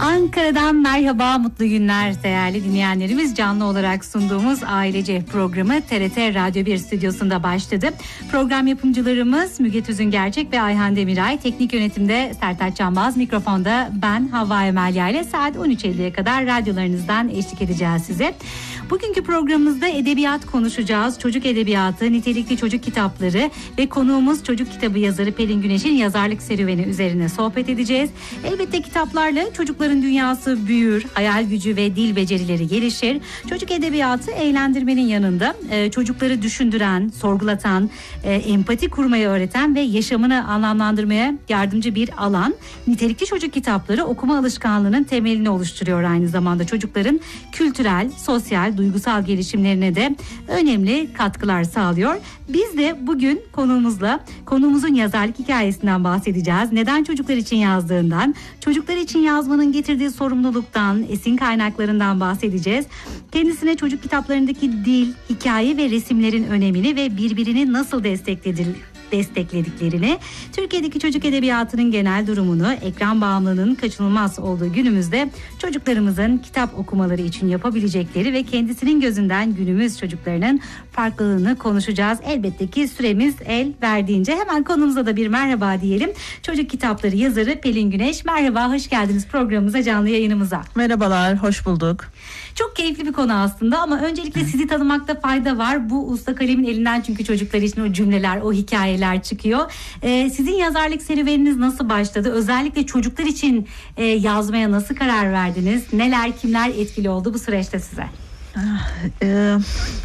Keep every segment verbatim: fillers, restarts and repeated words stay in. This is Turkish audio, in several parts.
Ankara'dan merhaba, mutlu günler değerli dinleyenlerimiz. Canlı olarak sunduğumuz Ailece programı T R T Radyo bir stüdyosunda başladı. Program yapımcılarımız Müge Tüzün Gerçek ve Ayhan Demiray. Teknik yönetimde Sertaç Canbaz, mikrofonda ben Havva Emelya ile saat on üç elliye kadar radyolarınızdan eşlik edeceğiz size. Bugünkü programımızda edebiyat konuşacağız. Çocuk edebiyatı, nitelikli çocuk kitapları ve konuğumuz çocuk kitabı yazarı Pelin Güneş'in yazarlık serüveni üzerine sohbet edeceğiz. Elbette kitaplarla çocukların dünyası büyür, hayal gücü ve dil becerileri gelişir. Çocuk edebiyatı eğlendirmenin yanında e, çocukları düşündüren, sorgulatan, e, empati kurmayı öğreten ve yaşamını anlamlandırmaya yardımcı bir alan. Nitelikli çocuk kitapları okuma alışkanlığının temelini oluşturuyor aynı zamanda. Çocukların kültürel, sosyal, duygusal gelişimlerine de önemli katkılar sağlıyor. Biz de bugün konuğumuzla konuğumuzun yazarlık hikayesinden bahsedeceğiz. Neden çocuklar için yazdığından, çocuklar için yazmanın getirdiği sorumluluktan, esin kaynaklarından bahsedeceğiz. Kendisine çocuk kitaplarındaki dil, hikaye ve resimlerin önemini ve birbirini nasıl desteklediğini desteklediklerini, Türkiye'deki çocuk edebiyatının genel durumunu, ekran bağımlılığının kaçınılmaz olduğu günümüzde çocuklarımızın kitap okumaları için yapabilecekleri ve kendisinin gözünden günümüz çocuklarının farklılığını konuşacağız. Elbette ki süremiz el verdiğince hemen konumuza da bir merhaba diyelim. Çocuk kitapları yazarı Pelin Güneş. Merhaba, hoş geldiniz programımıza, canlı yayınımıza. Merhabalar, hoş bulduk. Çok keyifli bir konu aslında ama öncelikle sizi tanımakta fayda var. Bu usta kalemin elinden çünkü çocuklar için o cümleler, o hikayeler çıkıyor. Ee, sizin yazarlık serüveniniz nasıl başladı? Özellikle çocuklar için e, yazmaya nasıl karar verdiniz? Neler, kimler etkili oldu bu süreçte size? Ee,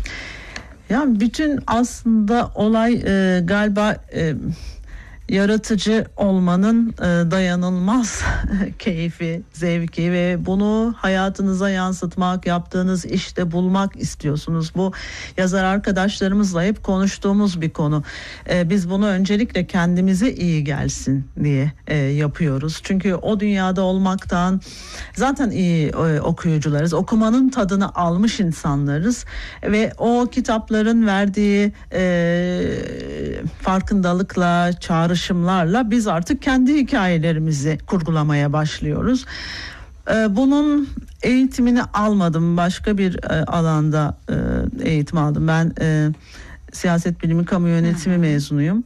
ya bütün aslında olay e, galiba e, yaratıcı olmanın e, dayanılmaz keyfi, zevki ve bunu hayatınıza yansıtmak, yaptığınız işte bulmak istiyorsunuz. Bu yazar arkadaşlarımızla hep konuştuğumuz bir konu. E, biz bunu öncelikle kendimize iyi gelsin diye e, yapıyoruz. Çünkü o dünyada olmaktan zaten iyi e, okuyucularız. Okumanın tadını almış insanlarız ve o kitapların verdiği e, farkındalıkla, çağrışımlarla biz artık kendi hikayelerimizi kurgulamaya başlıyoruz. Bunun eğitimini almadım. Başka bir alanda eğitim aldım. Ben siyaset bilimi, kamu yönetimi Hı. mezunuyum.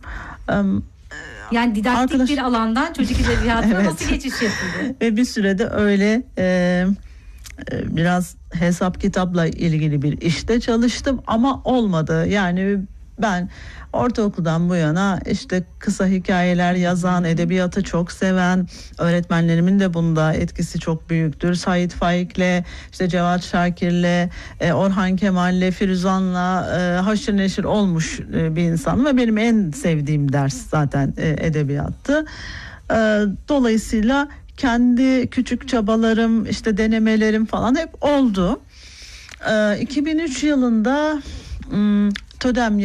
Yani didaktik Arkadaş... bir alandan çocuk edebiyatına evet. nasıl geçiş yapıldı? Ve bir sürede öyle e, biraz hesap kitapla ilgili bir işte çalıştım ama olmadı. Yani ben ortaokuldan bu yana işte kısa hikayeler yazan, edebiyatı çok seven, öğretmenlerimin de bunda etkisi çok büyüktür. Sait Faik'le, işte Cevat Şakir'le, e, Orhan Kemal'le, Firuzan'la e, haşır neşir olmuş e, bir insanım ve benim en sevdiğim ders zaten e, edebiyattı. E, dolayısıyla kendi küçük çabalarım, işte denemelerim falan hep oldu. E, iki bin üç yılında m, TÖDEM